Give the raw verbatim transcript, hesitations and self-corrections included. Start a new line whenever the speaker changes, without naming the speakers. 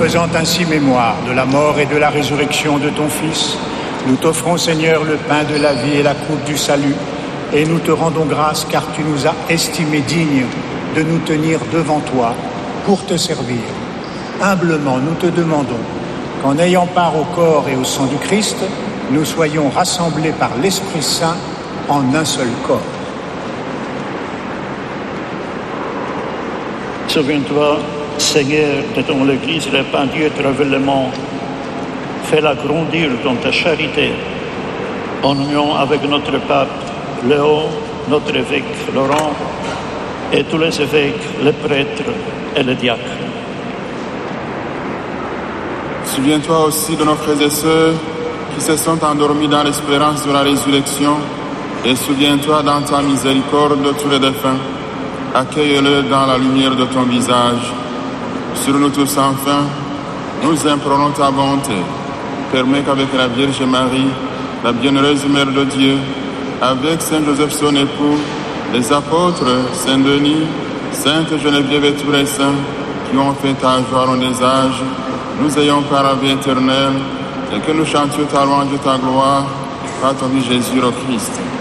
faisant ainsi mémoire de la mort et de la résurrection de ton Fils, nous t'offrons, Seigneur, le pain de la vie et la coupe du salut, et nous te rendons grâce car tu nous as estimés dignes de nous tenir devant toi pour te servir. Humblement, nous te demandons qu'en ayant part au corps et au sang du Christ, nous soyons rassemblés par l'Esprit Saint en un seul corps.
Souviens-toi, Seigneur, de ton Église répandue et révélement. Fais-la grandir dans ta charité, en union avec notre pape Léo, notre évêque Laurent, et tous les évêques, les prêtres et les diacres.
Souviens-toi aussi de nos frères et sœurs qui se sont endormis dans l'espérance de la résurrection, et souviens-toi dans ta miséricorde de tous les défunts. Accueille-le dans la lumière de ton visage. Sur nous tous enfin, nous implorons ta bonté. Permets qu'avec la Vierge Marie, la bienheureuse Mère de Dieu, avec Saint Joseph son époux, les apôtres, Saint Denis, Sainte Geneviève et tous les saints qui ont fait ta joie en des âges, nous ayons par la vie éternelle et que nous chantions ta louange et ta gloire par ton Fils Jésus le Christ.